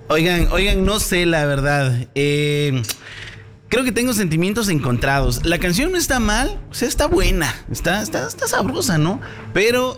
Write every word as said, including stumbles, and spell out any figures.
Oigan, oigan, no sé la verdad. Eh, creo que tengo sentimientos encontrados. La canción no está mal, o sea, está buena, está, está, está sabrosa, ¿no? Pero